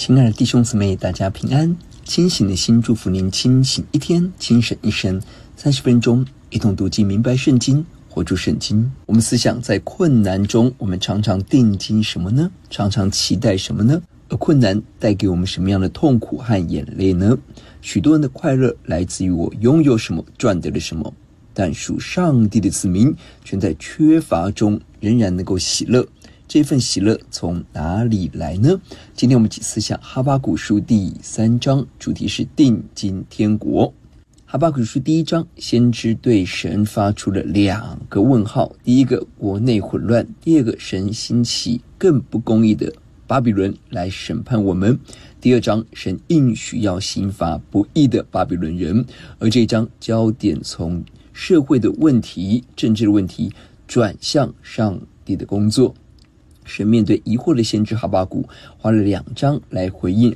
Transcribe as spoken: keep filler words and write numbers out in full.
亲爱的弟兄姊妹，大家平安。清醒的心祝福您清醒一天，精神一生。三十分钟一同读经明白圣经，活出圣经。我们思想在困难中，我们常常定睛什么呢？常常期待什么呢？而困难带给我们什么样的痛苦和眼泪呢？许多人的快乐来自于我拥有什么，赚得了什么，但属上帝的子民全在缺乏中仍然能够喜乐。这份喜乐从哪里来呢？今天我们一起思想哈巴谷书第三章，主题是定睛天国。哈巴谷书第一章，先知对神发出了两个问号：第一个，国内混乱；第二个，神兴起更不公义的巴比伦来审判我们。第二章，神应许要刑罚不义的巴比伦人。而这一章焦点从社会的问题、政治的问题转向上帝的工作。神面对疑惑的先知哈巴谷，花了两章来回应